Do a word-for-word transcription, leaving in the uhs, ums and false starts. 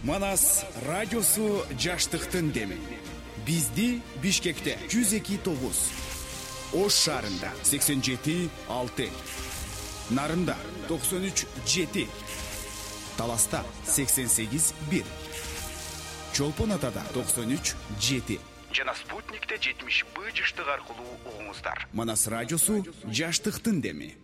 Манас радиосу жаштыктын деми. Бизди Бишкекте жүз эки тогуз, Ош шаарында сексен жети алты, Нарында токсон үч жети, Таласта сексен сегиз бир, Чолпон Атада токсон үч жети жана Спутникте жетимиш Б жыштык аркылуу угуңуздар. Манас радиосу жаштыктын деми.